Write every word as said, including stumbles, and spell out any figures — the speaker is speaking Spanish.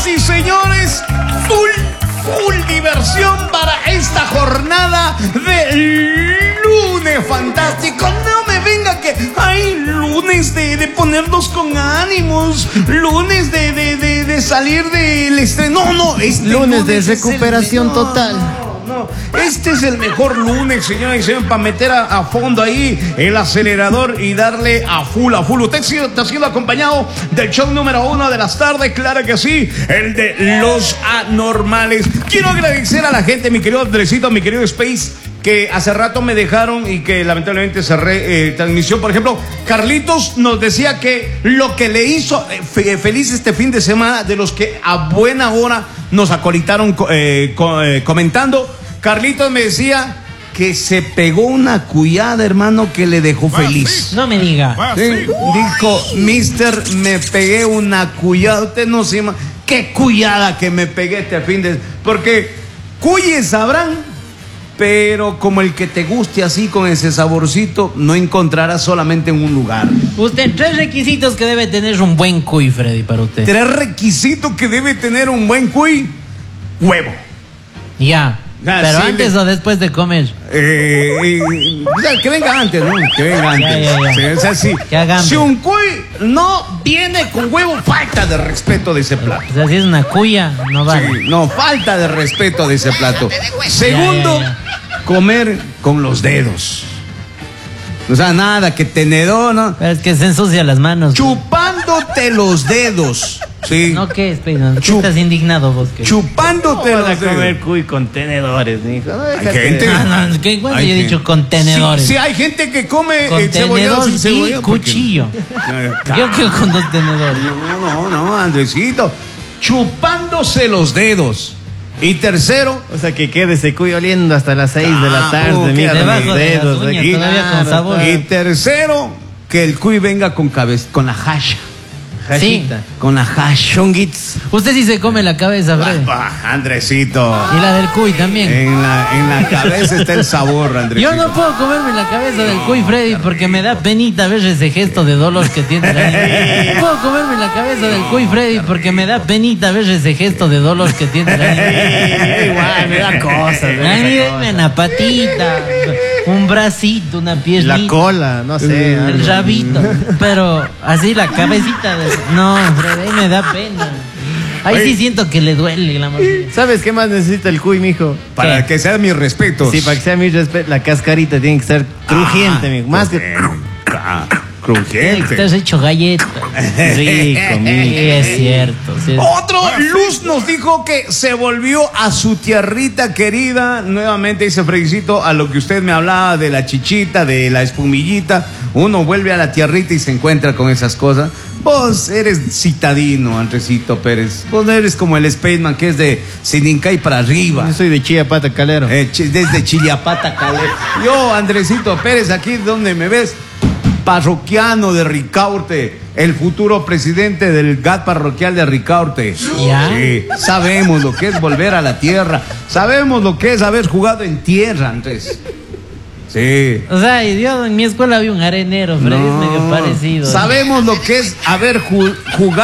Señoras y señores, full, full diversión para esta jornada de lunes fantástico. No me venga que hay lunes de, de ponernos con ánimos, lunes de, de, de, de salir del estrés. No, no, este lunes, lunes de recuperación no, total. No, este es el mejor lunes, señoras y señores, para meter a, a fondo ahí el acelerador y darle a full, a full. Usted está siendo acompañado del show número uno de las tardes, claro que sí, el de Los Anormales. Quiero agradecer a la gente, mi querido Andresito, mi querido Space, que hace rato me dejaron y que lamentablemente cerré eh, transmisión. Por ejemplo, Carlitos nos decía que lo que le hizo eh, fe, feliz este fin de semana, de los que a buena hora nos acolitaron eh, co eh, comentando, Carlitos me decía que se pegó una cuyada, hermano, que le dejó feliz. No me diga. Sí, dijo, mister, me pegué una cuyada. Usted no se ima... qué cuyada que me pegué este fin de... Porque cuyes sabrán, pero como el que te guste así con ese saborcito, no encontrarás solamente en un lugar. Usted, tres requisitos que debe tener un buen cuy, Freddy, para usted. Tres requisitos que debe tener un buen cuy. Huevo. Ya. Ah, pero sí, antes le... o después de comer. Eh, eh, o sea, que venga antes, ¿no? Que venga antes. Ya, ya, ya. Sí, o sea, sí. Que haga hambre. Si un cuy no viene con huevo, falta de respeto de ese plato. O sea, si es una cuya, no vale. Sí, no, falta de respeto de ese plato. Segundo, ya, ya, ya. comer con los dedos. O sea, nada, que tenedor, ¿no? Pero es que se ensucia las manos. Chupándote los dedos. Sí. No, ¿qué es, Pedro? ¿Qué Chup- estás indignado vos? ¿Qué? Chupándote ¿Cómo los van a comer dedos. cuy con tenedores, mijo? No, Hay déjate. gente. Ah, no, ¿qué? ¿Cuándo Hay yo he gente. dicho contenedores? Sí, sí, hay gente que come eh, cebollado Contenedor sin y cebolla. porque- cuchillo. No, Yo quiero con dos tenedores. No, no, no, Andresito. Chupándose los dedos. Y tercero, O sea, que quede ese cuy oliendo hasta las seis de la Ah, tarde, uh, mijo. qué Debajo Los de las dedos uñas, aquí. todavía con sabor. y tercero, que el cuy venga con cabeza, con la hasha. Jachita. Con la hasha. Chonguits. Usted sí se come la cabeza, Freddy. Ah, Andresito. Y la del cuy también. En la, en la cabeza está el sabor, Andresito. Yo no puedo comerme la cabeza del cuy, Freddy, porque me da penita ver ese gesto de dolor que tiene el animal. No puedo comerme la cabeza del cuy, Freddy, porque me da penita ver ese gesto de dolor que tiene el animal. Igual, me da cosas. me da A mí cosas. deme una patita, un bracito, una piernita. La cola, no sé. El algo. rabito, pero así la cabecita de... No, Freddy, me da pena. Ahí sí siento que le duele la mano. ¿Sabes qué más necesita el cuy, mijo? Para ¿Qué? que sea mi respeto. Sí, para que sea mi respeto, la cascarita tiene que estar crujiente, mijo. Más que... Crujiente. Estás hecho galleta. Rico, mijo. Sí, es cierto. Sí es- Otro Luz nos dijo que se volvió a su tierrita querida. Nuevamente dice Fredicito, a lo que usted me hablaba de la chichita, de la espumillita. Uno vuelve a la tierrita y se encuentra con esas cosas. Vos eres citadino, Andresito Pérez. Vos eres como el Spaceman, que es de Sinincay para arriba. Yo soy de Chiapata Calero. Eh, chi- desde Chiliapata, Calero. Yo, Andresito Pérez, aquí donde me ves, parroquiano de Ricaurte, el futuro presidente del G A T parroquial de Ricaurte. ¿Ya? Sí, sabemos lo que es volver a la tierra, sabemos lo que es haber jugado en tierra, Andrés. Sí. O sea, yo en mi escuela había un arenero, Freddy, es medio parecido. Sabemos lo que es haber ju- jugado